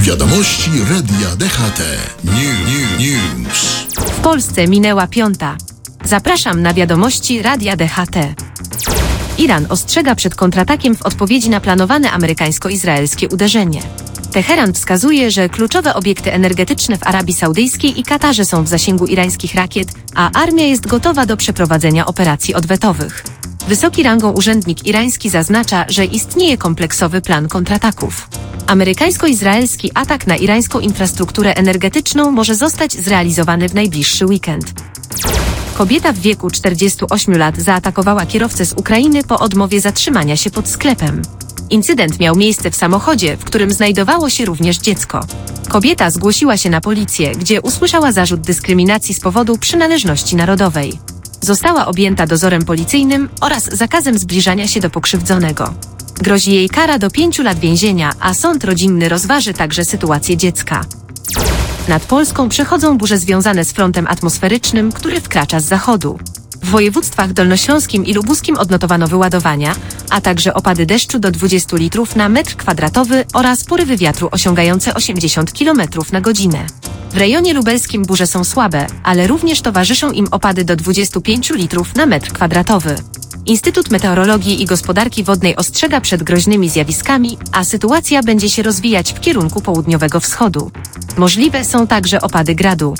Wiadomości Radia DHT. News. W Polsce minęła 5. Zapraszam na wiadomości Radia DHT. Iran ostrzega przed kontratakiem w odpowiedzi na planowane amerykańsko-izraelskie uderzenie. Teheran wskazuje, że kluczowe obiekty energetyczne w Arabii Saudyjskiej i Katarze są w zasięgu irańskich rakiet, a armia jest gotowa do przeprowadzenia operacji odwetowych. Wysoki rangą urzędnik irański zaznacza, że istnieje kompleksowy plan kontrataków. Amerykańsko-izraelski atak na irańską infrastrukturę energetyczną może zostać zrealizowany w najbliższy weekend. Kobieta w wieku 48 lat zaatakowała kierowcę z Ukrainy po odmowie zatrzymania się pod sklepem. Incydent miał miejsce w samochodzie, w którym znajdowało się również dziecko. Kobieta zgłosiła się na policję, gdzie usłyszała zarzut dyskryminacji z powodu przynależności narodowej. Została objęta dozorem policyjnym oraz zakazem zbliżania się do pokrzywdzonego. Grozi jej kara do 5 lat więzienia, a sąd rodzinny rozważy także sytuację dziecka. Nad Polską przechodzą burze związane z frontem atmosferycznym, który wkracza z zachodu. W województwach dolnośląskim i lubuskim odnotowano wyładowania, a także opady deszczu do 20 litrów na metr kwadratowy oraz porywy wiatru osiągające 80 km na godzinę. W rejonie lubelskim burze są słabe, ale również towarzyszą im opady do 25 litrów na metr kwadratowy. Instytut Meteorologii i Gospodarki Wodnej ostrzega przed groźnymi zjawiskami, a sytuacja będzie się rozwijać w kierunku południowego wschodu. Możliwe są także opady gradu.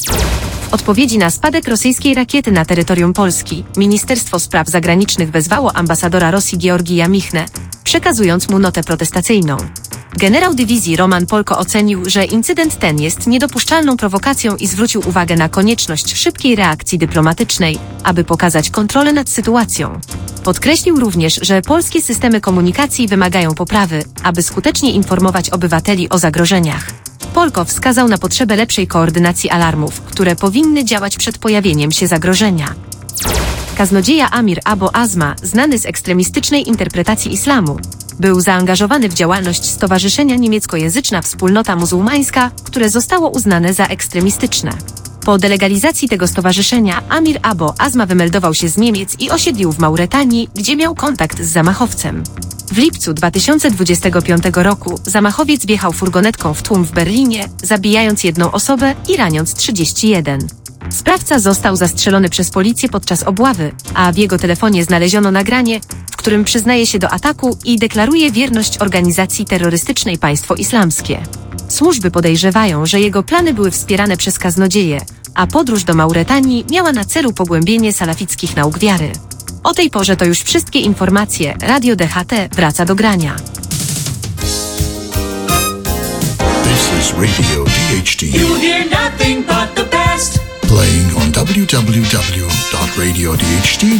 W odpowiedzi na spadek rosyjskiej rakiety na terytorium Polski, Ministerstwo Spraw Zagranicznych wezwało ambasadora Rosji Georgija Michnę, przekazując mu notę protestacyjną. Generał dywizji Roman Polko ocenił, że incydent ten jest niedopuszczalną prowokacją i zwrócił uwagę na konieczność szybkiej reakcji dyplomatycznej, aby pokazać kontrolę nad sytuacją. Podkreślił również, że polskie systemy komunikacji wymagają poprawy, aby skutecznie informować obywateli o zagrożeniach. Polko wskazał na potrzebę lepszej koordynacji alarmów, które powinny działać przed pojawieniem się zagrożenia. Kaznodzieja Amir Abo Azma, znany z ekstremistycznej interpretacji islamu, był zaangażowany w działalność Stowarzyszenia Niemieckojęzyczna Wspólnota Muzułmańska, które zostało uznane za ekstremistyczne. Po delegalizacji tego stowarzyszenia Amir Abo Azma wymeldował się z Niemiec i osiedlił w Mauretanii, gdzie miał kontakt z zamachowcem. W lipcu 2025 roku zamachowiec wjechał furgonetką w tłum w Berlinie, zabijając 1 osobę i raniąc 31. Sprawca został zastrzelony przez policję podczas obławy, a w jego telefonie znaleziono nagranie, w którym przyznaje się do ataku i deklaruje wierność organizacji terrorystycznej Państwo Islamskie. Służby podejrzewają, że jego plany były wspierane przez kaznodzieję, a podróż do Mauretanii miała na celu pogłębienie salafickich nauk wiary. O tej porze to już wszystkie informacje. Radio DHT wraca do grania. This is Radio DHT. You hear nothing but the best. Playing on www.radiodht.com.